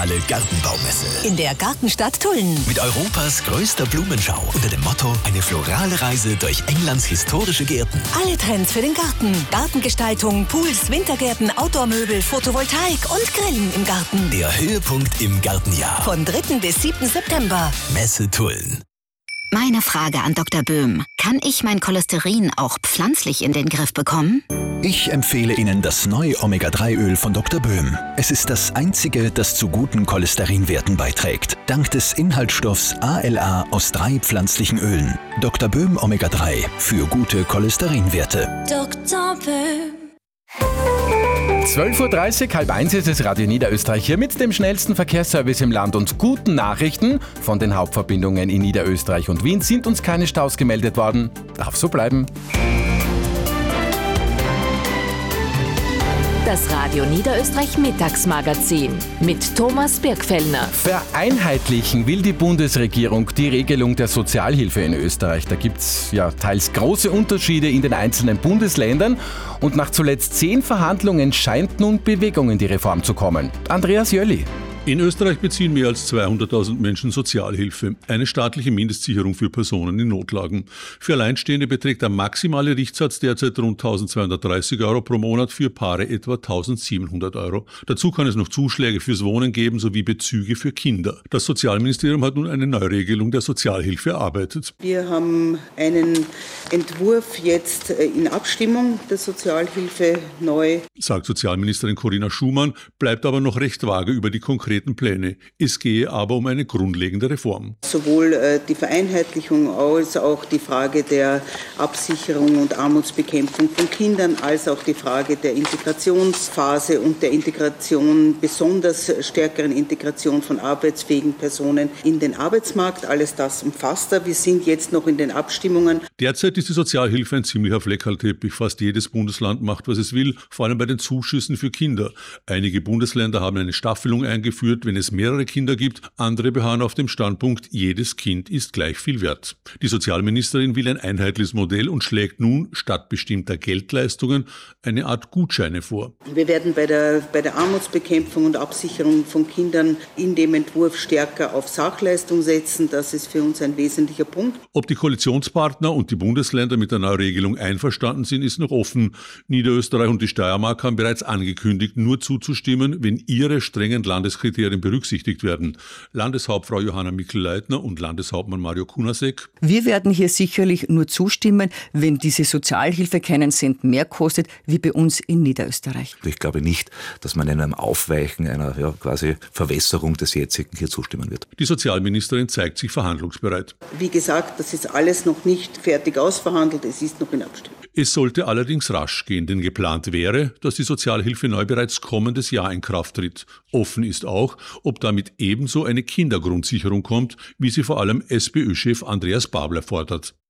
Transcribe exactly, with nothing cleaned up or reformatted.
internationale Gartenbaumesse. In der Gartenstadt Tulln. Mit Europas größter Blumenschau unter dem Motto eine florale Reise durch Englands historische Gärten. Alle Trends für den Garten. Gartengestaltung, Pools, Wintergärten, Outdoor-Möbel, Photovoltaik und Grillen im Garten. Der Höhepunkt im Gartenjahr. Von dritten bis siebten September. Messe Tulln. Meine Frage an Doktor Böhm. Kann ich mein Cholesterin auch pflanzlich in den Griff bekommen? Ich empfehle Ihnen das neue Omega drei Öl von Doktor Böhm. Es ist das einzige, das zu guten Cholesterinwerten beiträgt. Dank des Inhaltsstoffs A L A aus drei pflanzlichen Ölen. Doktor Böhm Omega drei für gute Cholesterinwerte. Doktor Böhm. zwölf Uhr dreißig, halb eins ist es Radio Niederösterreich hier mit dem schnellsten Verkehrsservice im Land und guten Nachrichten. Von den Hauptverbindungen in Niederösterreich und Wien sind uns keine Staus gemeldet worden. Darf so bleiben. Das Radio Niederösterreich Mittagsmagazin mit Thomas Birkfellner. Vereinheitlichen will die Bundesregierung die Regelung der Sozialhilfe in Österreich. Da gibt es ja teils große Unterschiede in den einzelnen Bundesländern und nach zuletzt zehn Verhandlungen scheint nun Bewegung in die Reform zu kommen. Andreas Jölli. In Österreich beziehen mehr als zweihunderttausend Menschen Sozialhilfe, eine staatliche Mindestsicherung für Personen in Notlagen. Für Alleinstehende beträgt der maximale Richtsatz derzeit rund eintausendzweihundertdreißig Euro pro Monat, für Paare etwa eintausendsiebenhundert Euro. Dazu kann es noch Zuschläge fürs Wohnen geben sowie Bezüge für Kinder. Das Sozialministerium hat nun eine Neuregelung der Sozialhilfe erarbeitet. Wir haben einen Entwurf jetzt in Abstimmung der Sozialhilfe neu, sagt Sozialministerin Corinna Schumann, bleibt aber noch recht vage über die konkreten Pläne. Es gehe aber um eine grundlegende Reform. Sowohl äh, die Vereinheitlichung als auch die Frage der Absicherung und Armutsbekämpfung von Kindern, als auch die Frage der Integrationsphase und der Integration, besonders stärkeren Integration von arbeitsfähigen Personen in den Arbeitsmarkt. Alles das umfasst er. Wir sind jetzt noch in den Abstimmungen. Derzeit ist die Sozialhilfe ein ziemlicher Fleckerlteppich. Fast jedes Bundesland macht, was es will, vor allem bei den Zuschüssen für Kinder. Einige Bundesländer haben eine Staffelung eingeführt, wenn es mehrere Kinder gibt. Andere beharren auf dem Standpunkt, jedes Kind ist gleich viel wert. Die Sozialministerin will ein einheitliches Modell und schlägt nun statt bestimmter Geldleistungen eine Art Gutscheine vor. Wir werden bei der, bei der Armutsbekämpfung und Absicherung von Kindern in dem Entwurf stärker auf Sachleistung setzen. Das ist für uns ein wesentlicher Punkt. Ob die Koalitionspartner und die Bundesländer mit der Neuregelung einverstanden sind, ist noch offen. Niederösterreich und die Steiermark haben bereits angekündigt, nur zuzustimmen, wenn ihre strengen Landeskriterien berücksichtigt werden. Landeshauptfrau Johanna Mikl-Leitner und Landeshauptmann Mario Kunasek. Wir werden hier sicherlich nur zustimmen, wenn diese Sozialhilfe keinen Cent mehr kostet, wie bei uns in Niederösterreich. Ich glaube nicht, dass man einem Aufweichen, einer ja, quasi Verwässerung des jetzigen hier zustimmen wird. Die Sozialministerin zeigt sich verhandlungsbereit. Wie gesagt, das ist alles noch nicht fertig ausverhandelt, es ist noch in Abstimmung. Es sollte allerdings rasch gehen, denn geplant wäre, dass die Sozialhilfe neu bereits kommendes Jahr in Kraft tritt. Offen ist auch, ob damit ebenso eine Kindergrundsicherung kommt, wie sie vor allem SPÖ-Chef Andreas Babler fordert.